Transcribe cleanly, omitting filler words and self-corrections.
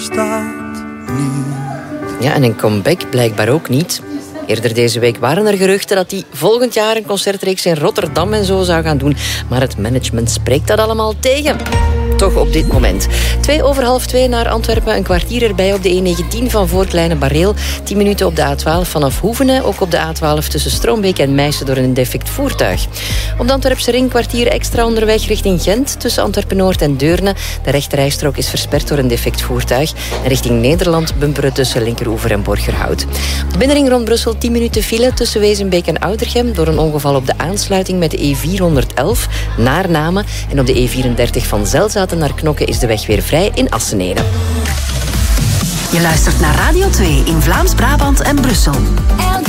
Ja, en een comeback blijkbaar ook niet. Eerder deze week waren er geruchten dat hij volgend jaar een concertreeks in Rotterdam en zo zou gaan doen. Maar het management spreekt dat allemaal tegen. Toch op dit moment. 2:02 naar Antwerpen, een kwartier erbij op de E19 van Voorkleine Bareel. 10 minuten op de A12 vanaf Hoevenen. Ook op de A12 tussen Stroombeek en Meissen door een defect voertuig. Op de Antwerpse ring kwartier extra onderweg richting Gent. Tussen Antwerpen-Noord en Deurne. De rechterrijstrook is versperd door een defect voertuig. En richting Nederland bumperen tussen Linkeroever en Borgerhout. De binnenring rond Brussel 10 minuten file tussen Wezenbeek en Oudergem. Door een ongeval op de aansluiting met de E411 naar Namen. En op de E34 van Zelzaten naar Knokke is de weg weer vrij in Assenede. Je luistert naar Radio 2 in Vlaams-Brabant en Brussel.